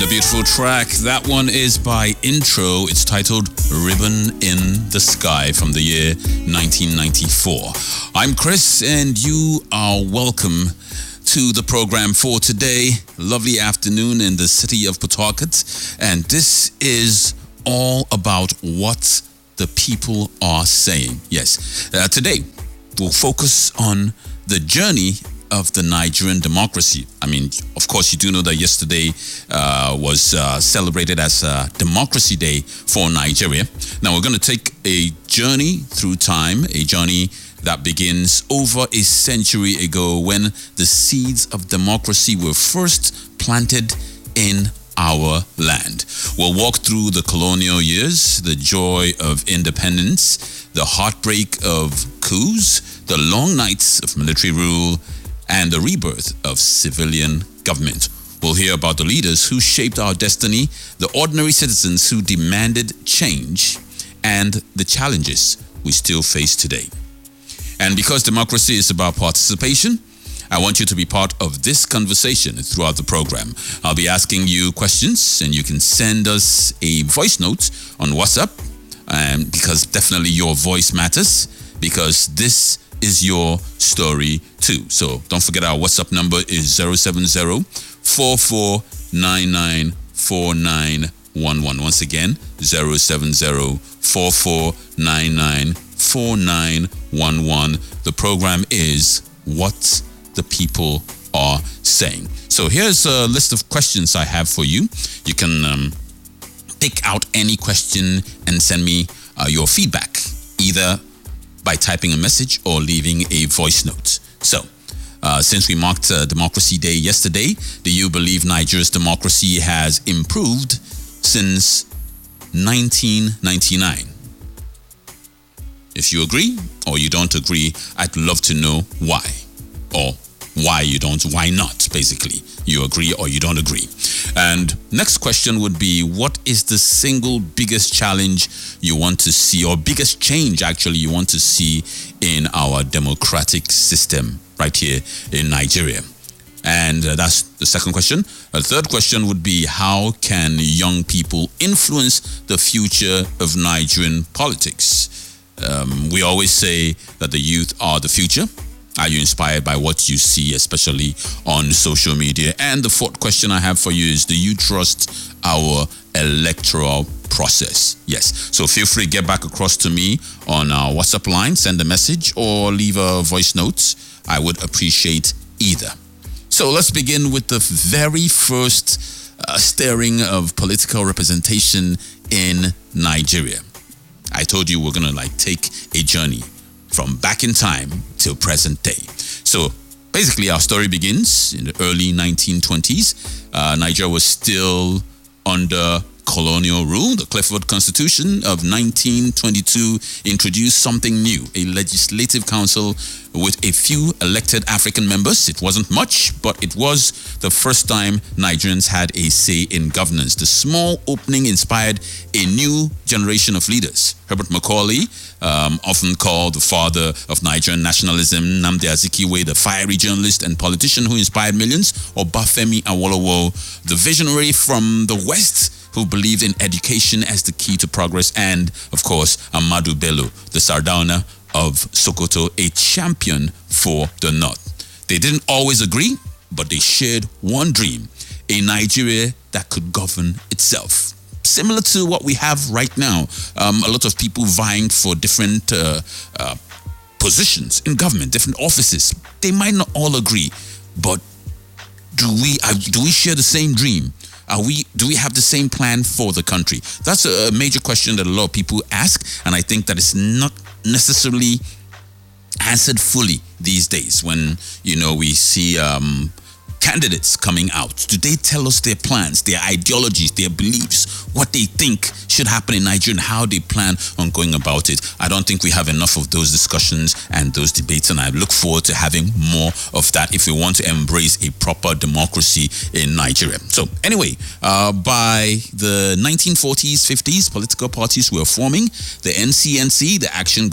And a beautiful track. That one is by Intro. It's titled Ribbon in the Sky from the year 1994. I'm Chris and you are welcome to the program for today. Lovely afternoon in the city of Port Harcourt. And this is all about what the people are saying. Yes. Today, we'll focus on the journey of the Nigerian democracy. I mean, of course, you do know that yesterday was celebrated as Democracy Day for Nigeria. Now, we're going to take a journey through time, a journey that begins over a century ago when the seeds of democracy were first planted in our land. We'll walk through the colonial years, the joy of independence, the heartbreak of coups, the long nights of military rule, and the rebirth of civilian government. We'll hear about the leaders who shaped our destiny, the ordinary citizens who demanded change, and the challenges we still face today. And because democracy is about participation, I want you to be part of this conversation throughout the program. I'll be asking you questions, and you can send us a voice note on WhatsApp, because definitely your voice matters, because this is your story too. So don't forget our WhatsApp number is 070-4499-4911. Once again, 070-4499-4911. The program is What the People Are Saying. So here's a list of questions I have for you. You can pick out any question and send me your feedback, either by typing a message or leaving a voice note. So, since we marked Democracy Day yesterday, do you believe Nigeria's democracy has improved since 1999? If you agree or you don't agree, I'd love to know why. Or why you don't, why not, basically. You agree or you don't agree. And next question would be, what is the single biggest challenge you want to see, or biggest change actually you want to see in our democratic system right here in Nigeria? And that's the second question. The third question would be, how can young people influence the future of Nigerian politics? We always say that the youth are the future. Are you inspired by what you see, especially on social media? And the fourth question I have for you is, do you trust our electoral process? Yes. So feel free to get back across to me on our WhatsApp line, send a message or leave a voice note. I would appreciate either. So let's begin with the very first stirring of political representation in Nigeria. I told you we're going to take a journey from back in time till present day. So basically our story begins in the early 1920s. Nigeria was still under colonial rule. The Clifford Constitution of 1922 introduced something new, a legislative council with a few elected African members. It wasn't much, but it was the first time Nigerians had a say in governance. The small opening inspired a new generation of leaders. Herbert Macaulay, often called the father of Nigerian nationalism, Nnamdi Azikiwe, the fiery journalist and politician who inspired millions, Obafemi Awolowo, the visionary from the West, who believed in education as the key to progress, and, of course, Ahmadu Bello, the Sardauna of Sokoto, a champion for the North. They didn't always agree, but they shared one dream, a Nigeria that could govern itself. Similar to what we have right now, a lot of people vying for different positions in government, different offices. They might not all agree, but do we share the same dream? Do we have the same plan for the country? That's a major question that a lot of people ask, and I think that it's not necessarily answered fully these days when, we see candidates coming out. Do they tell us their plans, their ideologies, their beliefs, what they think should happen in Nigeria and how they plan on going about it? I don't think we have enough of those discussions and those debates, and I look forward to having more of that if we want to embrace a proper democracy in Nigeria. So anyway, by the 1940s, 50s, political parties were forming. The NCNC, the Action Group,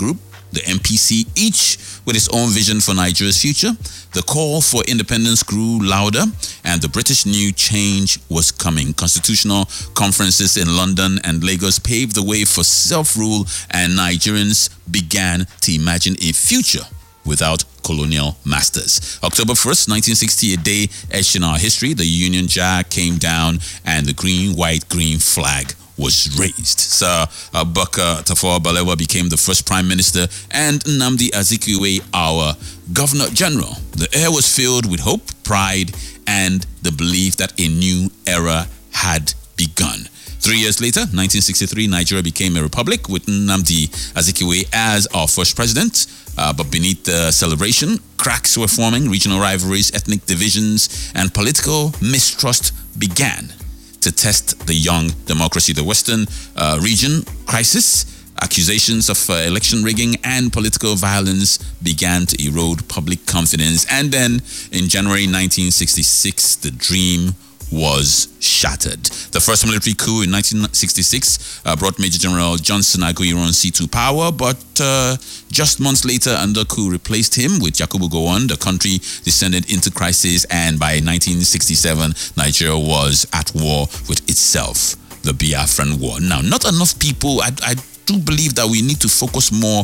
the MPC, each with its own vision for Nigeria's future. The call for independence grew louder, and the British knew change was coming. Constitutional conferences in London and Lagos paved the way for self-rule, and Nigerians began to imagine a future without colonial masters. October 1st, 1960, a day etched in our history. The Union Jack came down and the green, white, green flag was raised. Sir Abubakar Tafawa Balewa became the first prime minister, and Nnamdi Azikiwe our governor general. The air was filled with hope, pride, and the belief that a new era had begun. 3 years later, 1963, Nigeria became a republic with Nnamdi Azikiwe as our first president. But beneath the celebration, cracks were forming, regional rivalries, ethnic divisions, and political mistrust began to test the young democracy. The Western region crisis, accusations of election rigging, and political violence began to erode public confidence. And then in January 1966, the dream was shattered. The first military coup in 1966 brought Major General Johnson Aguiyi-Ironsi to power, but just months later, another coup replaced him with Yakubu Gowon. The country descended into crisis, and by 1967, Nigeria was at war with itself, the Biafran War. Now, not enough people, I do believe that we need to focus more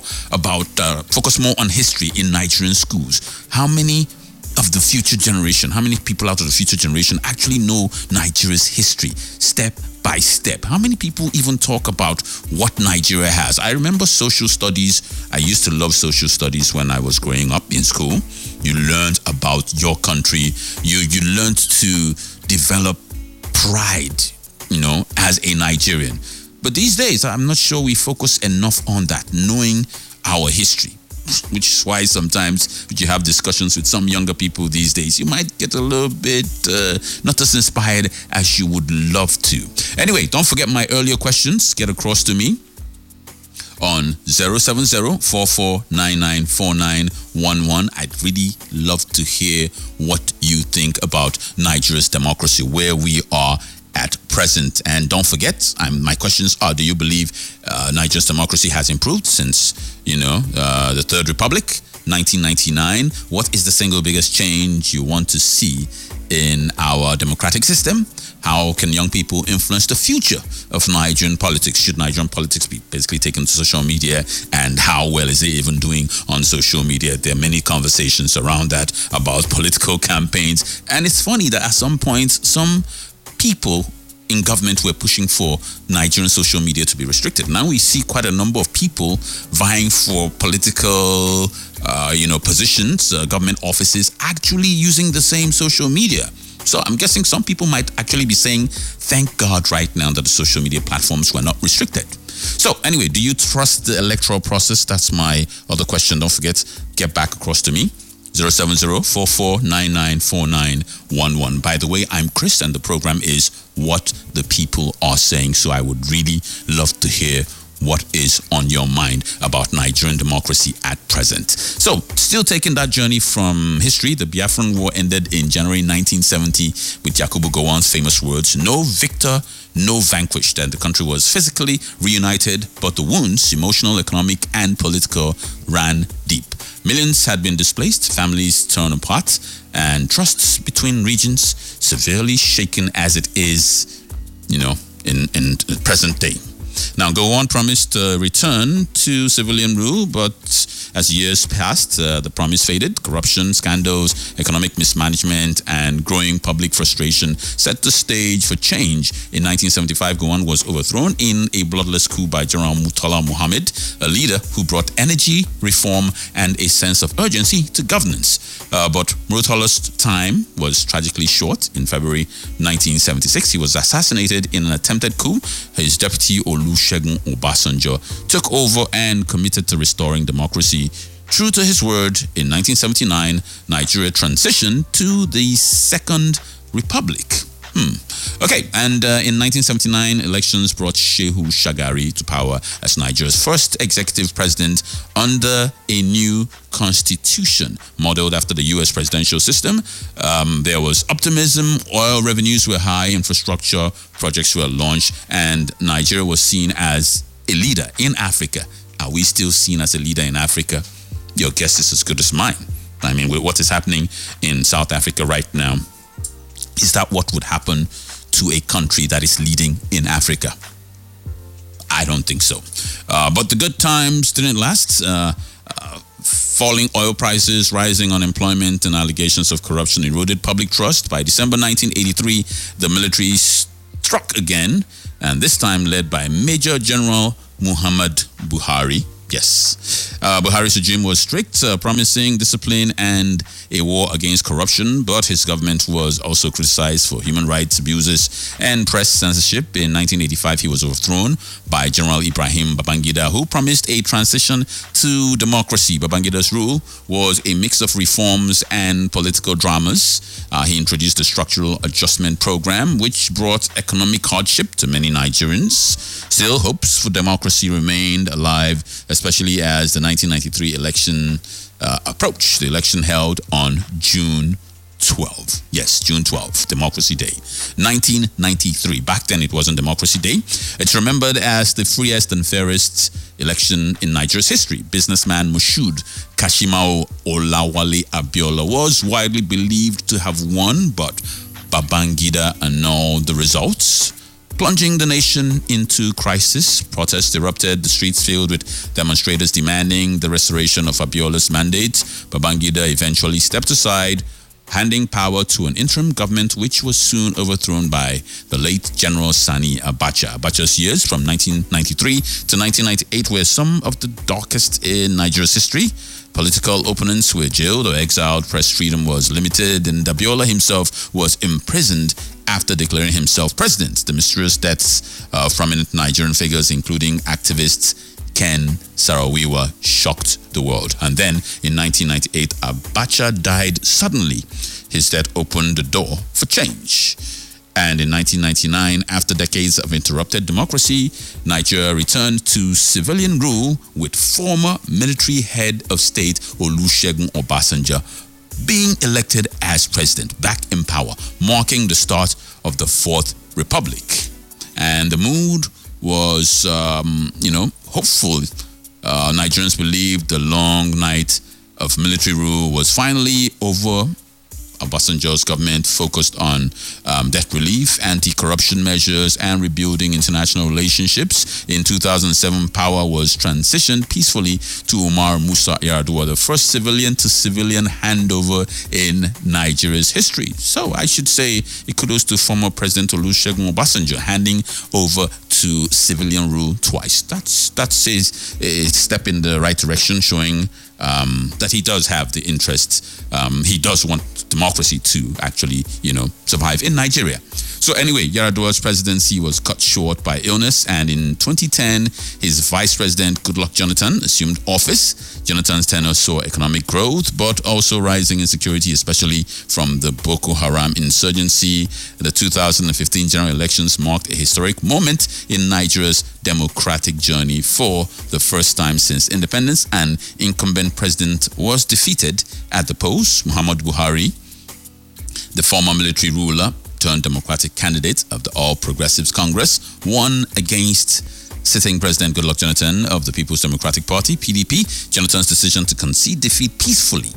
on history in Nigerian schools. How many of the future generation, how many people out of the future generation actually know Nigeria's history step by step? How many people even talk about what Nigeria has? I remember social studies. I used to love social studies when I was growing up in school. You learned about your country. You learned to develop pride, as a Nigerian. But these days, I'm not sure we focus enough on that, knowing our history. Which is why sometimes when you have discussions with some younger people these days, you might get a little bit not as inspired as you would love to. Anyway, don't forget my earlier questions. Get across to me on 070-4499-4911. I'd really love to hear what you think about Nigeria's democracy, where we are at present. And don't forget, my questions are: do you believe Nigeria's democracy has improved since, the Third Republic, 1999? What is the single biggest change you want to see in our democratic system? How can young people influence the future of Nigerian politics? Should Nigerian politics be basically taken to social media? And how well is it even doing on social media? There are many conversations around that about political campaigns. And it's funny that at some point, some people in government were pushing for Nigerian social media to be restricted. Now we see quite a number of people vying for political, positions, government offices, actually using the same social media. So I'm guessing some people might actually be saying, thank God right now that the social media platforms were not restricted. So anyway, do you trust the electoral process? That's my other question. Don't forget, get back across to me. 070-4499-4911. By the way, I'm Chris, and the program is What the People Are Saying. So I would really love to hear what is on your mind about Nigerian democracy at present. So, still taking that journey from history, the Biafran War ended in January 1970 with Yakubu Gowon's famous words, "No victor, no vanquished," and the country was physically reunited, but the wounds, emotional, economic, and political, ran deep. Millions had been displaced, families torn apart, and trusts between regions severely shaken as it is, in present day. Now, Gowon promised to return to civilian rule, but as years passed, the promise faded. Corruption, scandals, economic mismanagement, and growing public frustration set the stage for change. In 1975, Gowon was overthrown in a bloodless coup by General Murtala Muhammad, a leader who brought energy, reform, and a sense of urgency to governance. But Murtala's time was tragically short. In February 1976, he was assassinated in an attempted coup. His deputy, Olusegun Obasanjo, took over and committed to restoring democracy. True to his word, in 1979, Nigeria transitioned to the Second Republic. Okay, and in 1979, elections brought Shehu Shagari to power as Nigeria's first executive president under a new constitution modeled after the U.S. presidential system. There was optimism, oil revenues were high, infrastructure projects were launched, and Nigeria was seen as a leader in Africa Are we still seen as a leader in Africa? Your guess is as good as mine. I mean, with what is happening in South Africa right now, is that what would happen to a country that is leading in Africa? I don't think so. But the good times didn't last. Falling oil prices, rising unemployment, and allegations of corruption eroded public trust. By December 1983, the military struck again, and this time led by Major General Muhammad Buhari. Yes. Buhari's regime was strict, promising discipline and a war against corruption, but his government was also criticized for human rights abuses and press censorship. In 1985, he was overthrown by General Ibrahim Babangida, who promised a transition to democracy. Babangida's rule was a mix of reforms and political dramas. He introduced the Structural Adjustment Program, which brought economic hardship to many Nigerians. Still, hopes for democracy remained alive, especially as the 1993 election approached. The election held on June 12. Yes, June 12, Democracy Day. 1993. Back then it wasn't Democracy Day. It's remembered as the freest and fairest election in Nigeria's history. Businessman Moshood Kashimao Olawale Abiola was widely believed to have won, but Babangida annulled the results, plunging the nation into crisis. Protests erupted, the streets filled with demonstrators demanding the restoration of Abiola's mandate. Babangida eventually stepped aside, handing power to an interim government which was soon overthrown by the late General Sani Abacha. Abacha's years from 1993 to 1998 were some of the darkest in Nigeria's history. Political opponents were jailed or exiled, press freedom was limited, and Abiola himself was imprisoned after declaring himself president. The mysterious deaths of prominent Nigerian figures, including activists Ken Saro-Wiwa, shocked the world. And then in 1998, Abacha died suddenly. His death opened the door for change. And in 1999, after decades of interrupted democracy, Nigeria returned to civilian rule with former military head of state Olusegun Obasanjo being elected as president, back in power, marking the start of the Fourth Republic. And the mood was, hopeful. Nigerians believed the long night of military rule was finally over. Obasanjo's government focused on debt relief, anti-corruption measures, and rebuilding international relationships. In 2007, power was transitioned peacefully to Umar Musa Yar'Adua, the first civilian-to-civilian handover in Nigeria's history. So I should say kudos to former President Olusegun Obasanjo handing over to civilian rule twice. That says a step in the right direction, showing that he does have the interest. He does want democracy to actually, survive in Nigeria. So anyway, Yar'Adua's presidency was cut short by illness, and in 2010, his vice president, Goodluck Jonathan, assumed office. Jonathan's tenure saw economic growth, but also rising insecurity, especially from the Boko Haram insurgency. The 2015 general elections marked a historic moment in Nigeria's democratic journey. For the first time since independence, an incumbent president was defeated at the polls. Muhammad Buhari, the former military ruler turned democratic candidate of the All Progressives Congress, won against sitting President Goodluck Jonathan of the People's Democratic Party, PDP. Jonathan's decision to concede defeat peacefully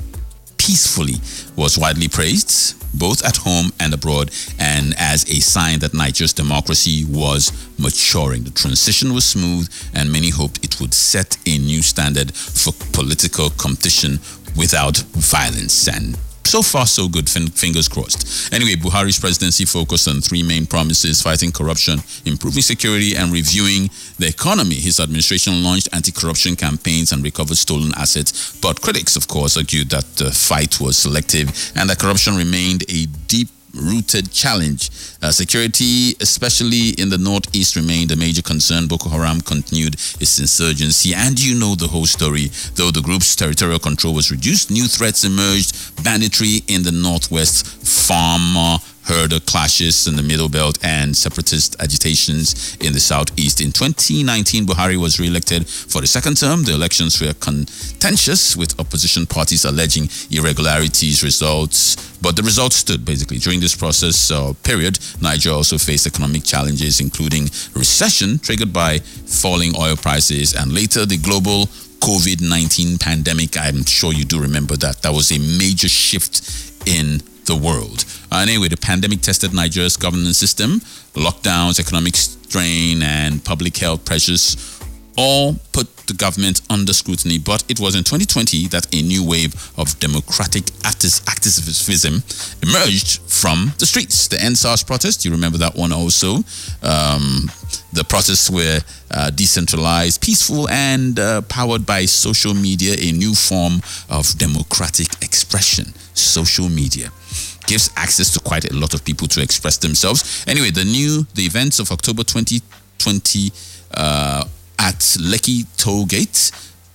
was widely praised, both at home and abroad, and as a sign that Nigeria's democracy was maturing. The transition was smooth, and many hoped it would set a new standard for political competition without violence. And so far, so good. Fingers crossed. Anyway, Buhari's presidency focused on three main promises: fighting corruption, improving security, and reviewing the economy. His administration launched anti-corruption campaigns and recovered stolen assets. But critics, of course, argued that the fight was selective and that corruption remained a deep-rooted challenge. Security, especially in the northeast, remained a major concern. Boko Haram continued its insurgency, and you know the whole story. Though the group's territorial control was reduced, new threats emerged: banditry in the northwest, farmer herder clashes in the Middle Belt and separatist agitations in the Southeast. In 2019, Buhari was re-elected for the second term. The elections were contentious, with opposition parties alleging irregularities but the results stood, basically. During this process period, Nigeria also faced economic challenges, including recession triggered by falling oil prices, and later the global COVID-19 pandemic. I'm sure you do remember that. That was a major shift in the world. Anyway, the pandemic tested Nigeria's governance system. Lockdowns, economic strain, and public health pressures all put the government under scrutiny. But it was in 2020 that a new wave of democratic activism emerged from the streets. The EndSARS protest, you remember that one also. The protests were decentralized, peaceful, and powered by social media, a new form of democratic expression. Social media gives access to quite a lot of people to express themselves. Anyway, the events of October 2020 at Lekki Toll Gate,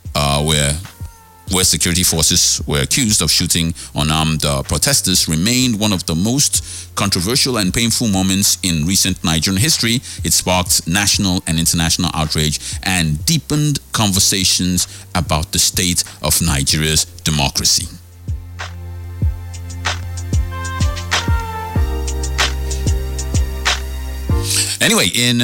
where security forces were accused of shooting unarmed protesters, remained one of the most controversial and painful moments in recent Nigerian history. It sparked national and international outrage and deepened conversations about the state of Nigeria's democracy. Anyway, in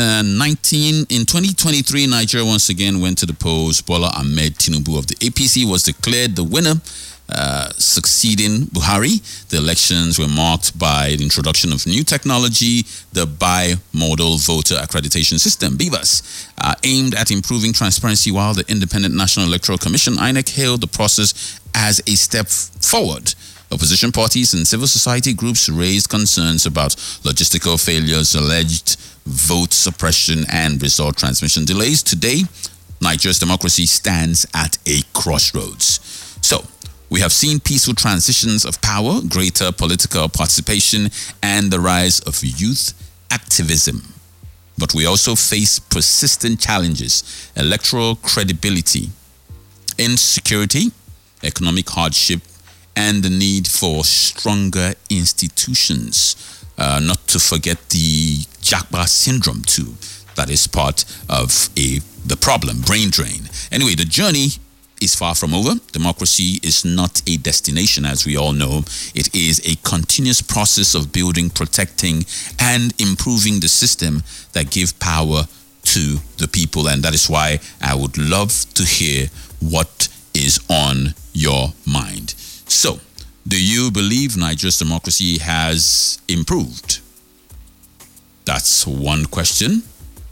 2023, Nigeria once again went to the polls. Bola Ahmed Tinubu of the APC was declared the winner, succeeding Buhari. The elections were marked by the introduction of new technology, the Bimodal Voter Accreditation System, BVAS, aimed at improving transparency, while the Independent National Electoral Commission, INEC, hailed the process as a step forward. Opposition parties and civil society groups raised concerns about logistical failures, alleged vote suppression, and result transmission delays. Today, Nigeria's democracy stands at a crossroads. So, we have seen peaceful transitions of power, greater political participation, and the rise of youth activism. But we also face persistent challenges: electoral credibility, insecurity, economic hardship, and the need for stronger institutions. Not to forget the Jagba syndrome too. That is part of the problem, brain drain. Anyway, the journey is far from over. Democracy is not a destination, as we all know. It is a continuous process of building, protecting, and improving the system that give power to the people. And that is why I would love to hear what is on your mind. So, do you believe Nigeria's democracy has improved? That's one question.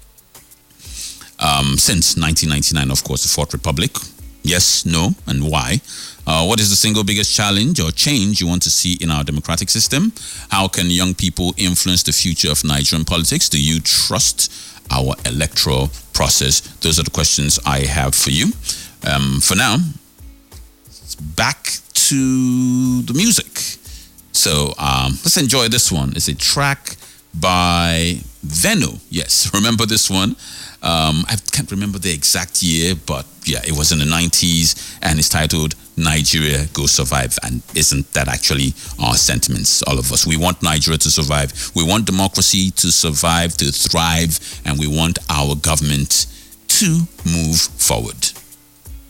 Since 1999, of course, the Fourth Republic. Yes, no, and why? What is the single biggest challenge or change you want to see in our democratic system? How can young people influence the future of Nigerian politics? Do you trust our electoral process? Those are the questions I have for you. For now, back to the music. So let's enjoy this one. It's a track by Veno. Yes, remember this one? I can't remember the exact year, but yeah, it was in the 90s, and it's titled Nigeria Go Survive. And isn't that actually our sentiments, all of us? We want Nigeria to survive. We want democracy to survive, to thrive, and we want our government to move forward.